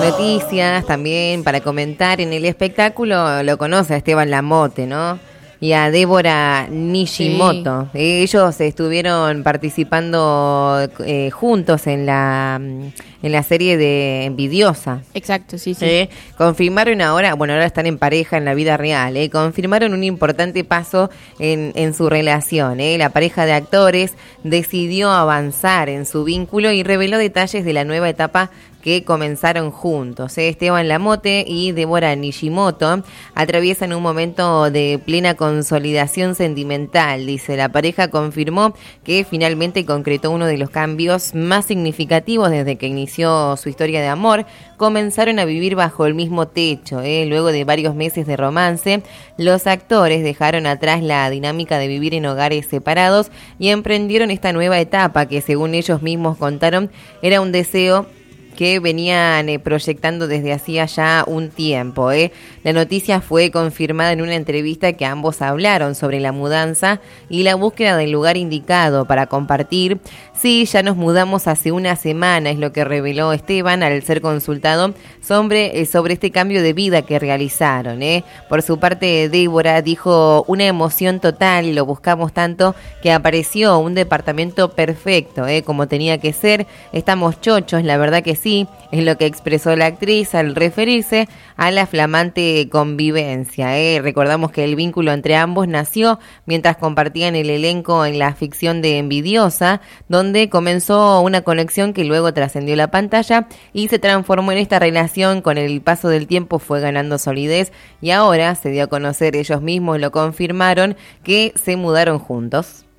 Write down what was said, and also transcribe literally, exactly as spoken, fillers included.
noticias también para comentar. En el espectáculo lo conoce a Esteban Lamote, ¿no? Y a Débora Nishimoto. Sí. Ellos estuvieron participando eh, juntos en la en la serie de Envidiosa. Exacto, sí, sí. Eh, confirmaron ahora, bueno, ahora están en pareja en la vida real, eh, confirmaron un importante paso en, en su relación. Eh. La pareja de actores decidió avanzar en su vínculo y reveló detalles de la nueva etapa que comenzaron juntos. ¿eh? Esteban Lamote y Débora Nishimoto atraviesan un momento de plena consolidación sentimental. Dice, la pareja confirmó que finalmente concretó uno de los cambios más significativos desde que inició su historia de amor. Comenzaron a vivir bajo el mismo techo. ¿eh? Luego de varios meses de romance, los actores dejaron atrás la dinámica de vivir en hogares separados y emprendieron esta nueva etapa que, según ellos mismos contaron, era un deseo que venían eh, proyectando desde hacía ya un tiempo. ¿eh? La noticia fue confirmada en una entrevista que ambos hablaron sobre la mudanza y la búsqueda del lugar indicado para compartir. Sí, ya nos mudamos hace una semana, es lo que reveló Esteban al ser consultado sobre, eh, sobre este cambio de vida que realizaron. ¿eh? Por su parte, Débora dijo, una emoción total y lo buscamos tanto que apareció un departamento perfecto, ¿eh? como tenía que ser. Estamos chochos, la verdad que sí, es lo que expresó la actriz al referirse a la flamante convivencia. ¿eh? Recordamos que el vínculo entre ambos nació mientras compartían el elenco en la ficción de Envidiosa, donde comenzó una conexión que luego trascendió la pantalla y se transformó en esta relación. Con el paso del tiempo fue ganando solidez y ahora se dio a conocer, ellos mismos lo confirmaron, que se mudaron juntos.